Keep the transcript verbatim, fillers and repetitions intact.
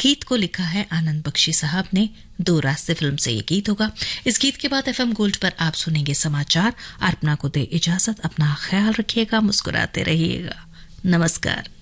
गीत को लिखा है आनंद बख्शी साहब ने। दो रास्ते फिल्म से ये गीत होगा। इस गीत के बाद एफएम गोल्ड पर आप सुनेंगे समाचार। अर्पणा को दे इजाजत। अपना ख्याल रखिएगा, मुस्कुराते रहिएगा। नमस्कार।